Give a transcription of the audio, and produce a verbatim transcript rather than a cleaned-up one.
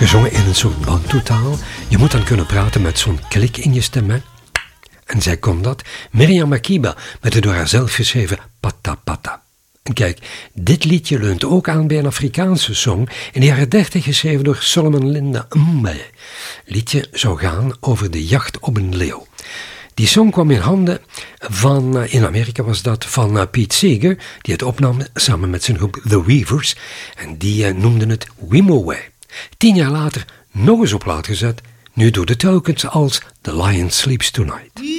gezongen in een soort Bantu-taal. Je moet dan kunnen praten met zo'n klik in je stem, hè? En zij kon dat. Miriam Makeba met de door haar zelf geschreven Pata Pata. En kijk, dit liedje leunt ook aan bij een Afrikaanse song in de jaren dertig geschreven door Solomon Linda Mbe. Het liedje zou gaan over de jacht op een leeuw. Die song kwam in handen van, in Amerika was dat, van Pete Seeger, die het opnam samen met zijn groep The Weavers. En die uh, noemden het Wimowe. Tien jaar later nog eens op plaat gezet, nu door de telkens als The Lion Sleeps Tonight.